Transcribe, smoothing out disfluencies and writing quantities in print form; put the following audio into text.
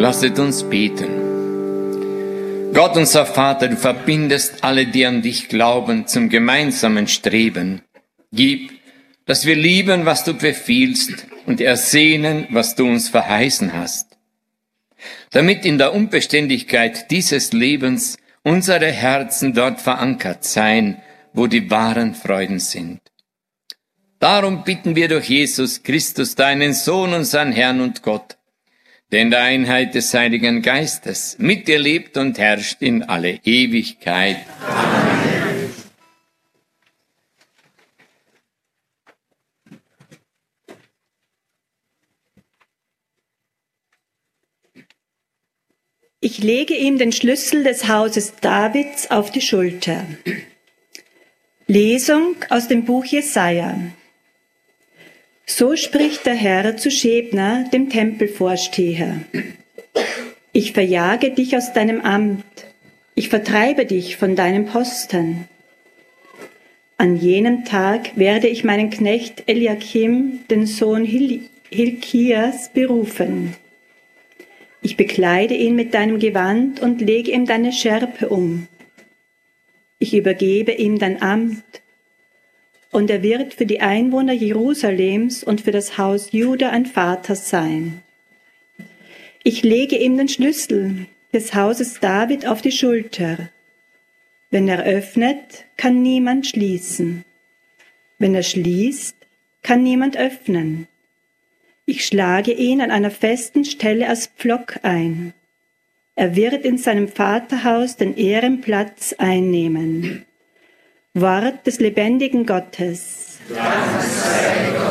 Lasset uns beten. Gott, unser Vater, du verbindest alle, die an dich glauben, zum gemeinsamen Streben. Gib, dass wir lieben, was du befiehlst, und ersehnen, was du uns verheißen hast. Damit in der Unbeständigkeit dieses Lebens unsere Herzen dort verankert seien, wo die wahren Freuden sind. Darum bitten wir durch Jesus Christus, deinen Sohn, unseren Herrn und Gott, der in der Einheit des Heiligen Geistes mit dir lebt und herrscht in alle Ewigkeit. Amen. Ich lege ihm den Schlüssel des Hauses Davids auf die Schulter. Lesung aus dem Buch Jesaja. So spricht der Herr zu Schebna, dem Tempelvorsteher. Ich verjage dich aus deinem Amt, ich vertreibe dich von deinem Posten. An jenem Tag werde ich meinen Knecht Eliakim, den Sohn Hilkias, berufen. Ich bekleide ihn mit deinem Gewand und lege ihm deine Schärpe um. Ich übergebe ihm dein Amt, und er wird für die Einwohner Jerusalems und für das Haus Juda ein Vater sein. Ich lege ihm den Schlüssel des Hauses David auf die Schulter. Wenn er öffnet, kann niemand schließen. Wenn er schließt, kann niemand öffnen. Ich schlage ihn an einer festen Stelle als Pflock ein. Er wird in seinem Vaterhaus den Ehrenplatz einnehmen. Wort des lebendigen Gottes.